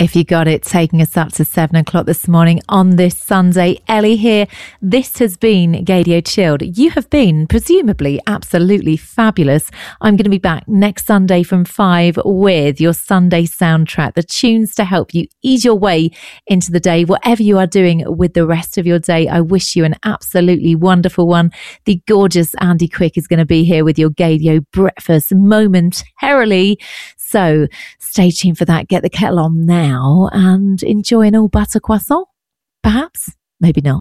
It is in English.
If you got it, taking us up to 7 o'clock this morning on this Sunday. Ellie here. This has been Gaydio Chilled. You have been presumably absolutely fabulous. I'm going to be back next Sunday from 5 with your Sunday soundtrack, the tunes to help you ease your way into the day, whatever you are doing with the rest of your day. I wish you an absolutely wonderful one. The gorgeous Andy Quick is going to be here with your Gaydio breakfast momentarily. So stay tuned for that. Get the kettle on now and enjoy an all butter croissant. Perhaps, maybe not.